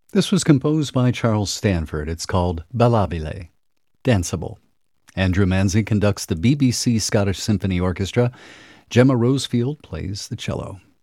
This was composed by Charles Stanford. It's called Ballabile, danceable. Andrew Manzi conducts the BBC Scottish Symphony Orchestra. Gemma Rosefield plays the cello.